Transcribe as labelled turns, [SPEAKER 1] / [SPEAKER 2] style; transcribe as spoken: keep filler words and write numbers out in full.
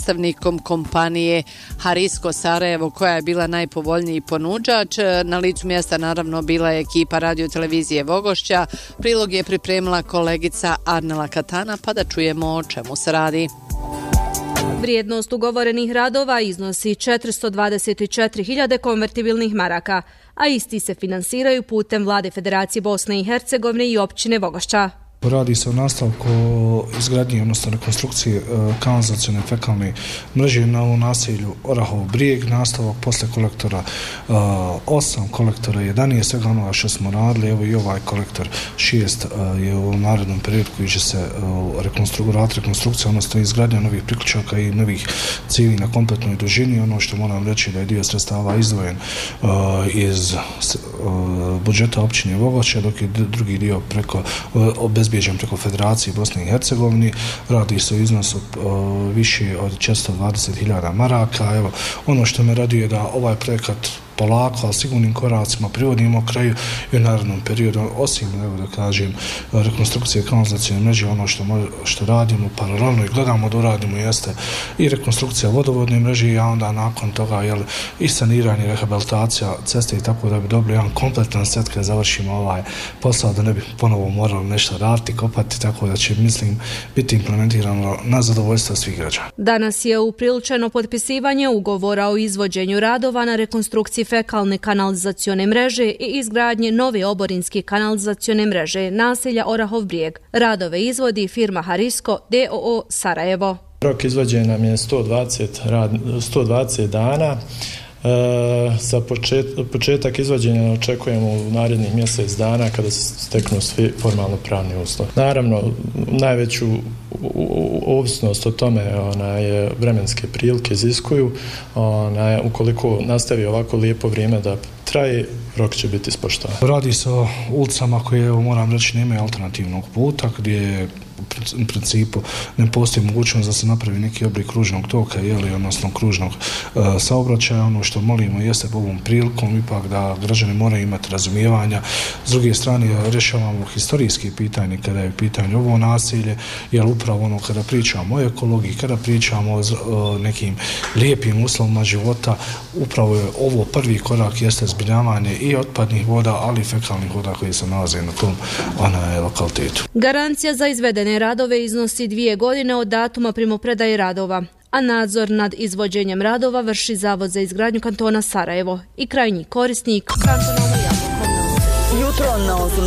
[SPEAKER 1] predstavnikom kompanije Harisko Sarajevo, koja je bila najpovoljniji ponuđač. Na licu mjesta naravno bila je ekipa radiotelevizije Vogošća. Prilog je pripremila kolegica Arnela Katana, pa da čujemo o čemu se radi.
[SPEAKER 2] Vrijednost ugovorenih radova iznosi četiristo dvadeset četiri hiljade konvertibilnih maraka, a isti se finansiraju putem Vlade Federacije Bosne i Hercegovine i općine Vogošća.
[SPEAKER 3] Radi se o nastavku izgradnje, odnosno rekonstrukcije kanalizacione fekalne mreže na u naselju Orahov Brijeg, nastavak posle kolektora osam, kolektora jedanaest, svega onoga što smo radili, evo i ovaj kolektor šest je u narednom periodu koji će se rekonstruirati, rekonstrukcija, odnosno izgradnja novih priključaka i novih cijevi na kompletnoj dužini. Ono što moram reći da je dio sredstava izdvojen iz budžeta općine Vogošća, dok je drugi dio preko obezbeđen preko Federacije Bosne i Hercegovine. Radi se o iznosu uh, više od četiristo dvadeset hiljada maraka. Evo, ono što me raduje da ovaj projekat polako, ali sigurnim koracima privodimo kraju i u narednom periodu, osim, evo da kažem, rekonstrukcije kanalizacijone mreže, ono što, što radimo paralelno i gledamo da uradimo jeste i rekonstrukcija vodovodne mreže, a onda nakon toga jel, i saniranje, rehabilitacija ceste i tako da bi dobili jedan kompletan set kad završimo ovaj posao, da ne bi ponovo morali nešto raditi, kopati, tako da će, mislim, biti implementirano na zadovoljstvo svih građana.
[SPEAKER 2] Danas je upriličeno potpisivanje ugovora o izvođenju radova na rekonstrukciji fekalne kanalizacione mreže i izgradnje nove oborinske kanalizacione mreže naselja Orahov Brijeg. Radove izvodi firma Harisko d o o Sarajevo.
[SPEAKER 4] Rok izvođenja nam je sto dvadeset, rad, sto dvadeset dana. E, za počet, početak izvođenja očekujemo u narednih mjesec dana kada se steknu svi formalno pravni uslovi. Naravno, najveću ovisnost o tome ona je vremenske prilike iziskuju. Ona je, ukoliko nastavi ovako lijepo vrijeme da traje, rok će biti ispoštovan.
[SPEAKER 3] Radi se o ulicama koje, moram reći, nemaju alternativnog puta, gdje u principu ne postoji mogućnost da se napravi neki oblik kružnog toka, jeli, odnosno kružnog uh, saobraćaja. Ono što molimo jeste ovom prilikom ipak da građani moraju imati razumijevanja. S druge strane, rješavamo historijski pitanje kada je pitanje ovo naselje, jer upravo ono kada pričamo o ekologiji, kada pričamo o uh, nekim lijepim uslovima života, upravo je ovo prvi korak jeste zbrinjavanje i otpadnih voda, ali i fekalnih voda koji se nalaze na tom onaj lokalitetu.
[SPEAKER 2] Garancija za izvedene radove iznosi dvije godine od datuma primopredaje radova, a nadzor nad izvođenjem radova vrši Zavod za izgradnju kantona Sarajevo i krajnji korisnik kantonalno javno komunalno.
[SPEAKER 5] Jutro na